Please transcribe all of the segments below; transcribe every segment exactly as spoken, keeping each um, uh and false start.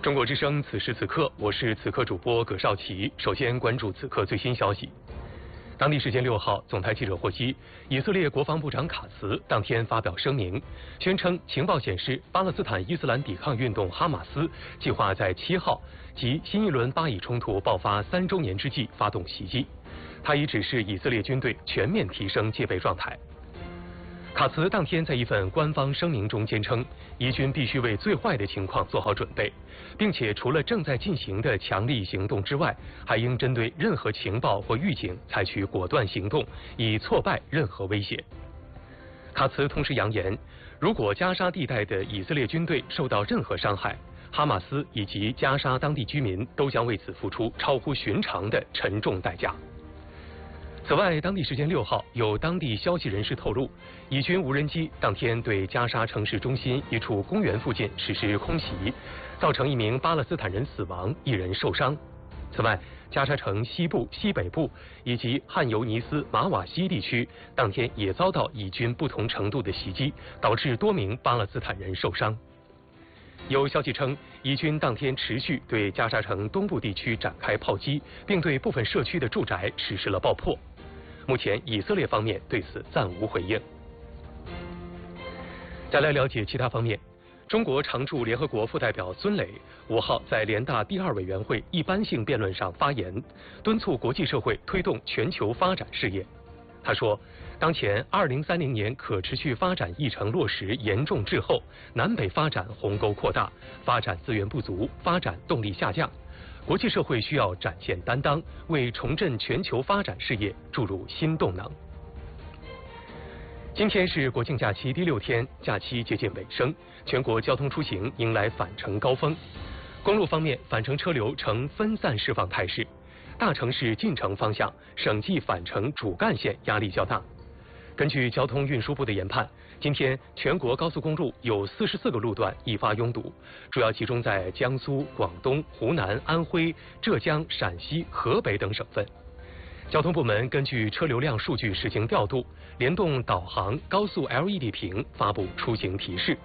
中国之声，此时此刻，我是此刻主播葛少奇。首先关注此刻最新消息。当地时间六号，总台记者获悉，以色列国防部长卡茨当天发表声明，宣称情报显示，巴勒斯坦伊斯兰抵抗运动哈马斯计划在七号即新一轮巴以冲突爆发三周年之际发动袭击。他已指示以色列军队全面提升戒备状态。卡茨当天在一份官方声明中坚称，以军必须为最坏的情况做好准备，并且除了正在进行的强力行动之外，还应针对任何情报或预警采取果断行动，以挫败任何威胁。卡茨同时扬言，如果加沙地带的以色列军队受到任何伤害，哈马斯以及加沙当地居民都将为此付出超乎寻常的沉重代价。此外，当地时间六号，有当地消息人士透露，以军无人机当天对加沙城市中心一处公园附近实施空袭，造成一名巴勒斯坦人死亡，一人受伤。此外，加沙城西部、西北部以及汉尤尼斯、马瓦西地区当天也遭到以军不同程度的袭击，导致多名巴勒斯坦人受伤。有消息称，以军当天持续对加沙城东部地区展开炮击，并对部分社区的住宅实施了爆破。目前，以色列方面对此暂无回应。再来了解其他方面，中国常驻联合国副代表孙磊五号在联大第二委员会一般性辩论上发言，敦促国际社会推动全球发展事业。他说，当前二零三零年可持续发展议程落实严重滞后，南北发展鸿沟扩大，发展资源不足，发展动力下降。国际社会需要展现担当，为重振全球发展事业注入新动能。今天是国庆假期第六天，假期接近尾声，全国交通出行迎来返程高峰。公路方面，返程车流呈分散释放态势，大城市进城方向省际返程主干线压力较大。根据交通运输部的研判，今天全国高速公路有四十四个路段易发拥堵，主要集中在江苏、广东、湖南、安徽、浙江、陕西、河北等省份。交通部门根据车流量数据实行调度，联动导航、高速 L E D 屏发布出行提示。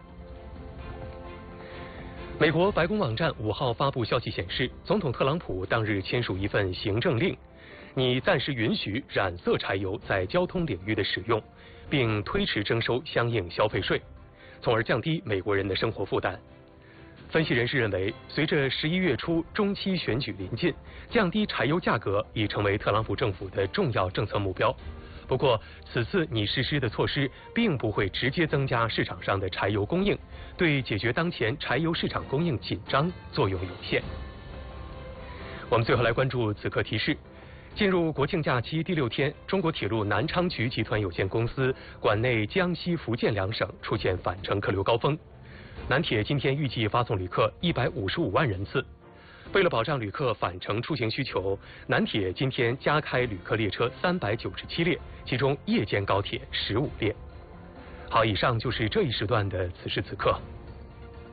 美国白宫网站五号发布消息显示，总统特朗普当日签署一份行政令，拟暂时允许染色柴油在交通领域的使用，并推迟征收相应消费税，从而降低美国人的生活负担。分析人士认为，随着十一月初中期选举临近，降低柴油价格已成为特朗普政府的重要政策目标。不过，此次拟实施的措施并不会直接增加市场上的柴油供应，对解决当前柴油市场供应紧张作用有限。我们最后来关注此刻提示。进入国庆假期第六天，中国铁路南昌局集团有限公司管内江西、福建两省出现返程客流高峰。南铁今天预计发送旅客一百五十五万人次。为了保障旅客返程出行需求，南铁今天加开旅客列车三百九十七列，其中夜间高铁十五列。好，以上就是这一时段的此时此刻。